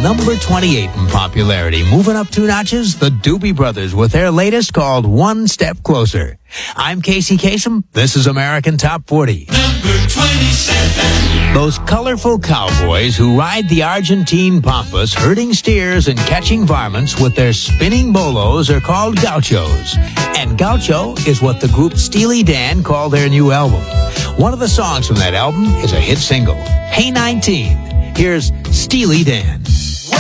number 28 in popularity. Moving up 2 notches, the Doobie Brothers with their latest called One Step Closer. I'm Casey Kasem. This is American Top 40. Number 27. Those colorful cowboys who ride the Argentine pampas, herding steers and catching varmints with their spinning bolos are called gauchos. And gaucho is what the group Steely Dan call their new album. One of the songs from that album is a hit single. Hey 19. Here's Steely Dan.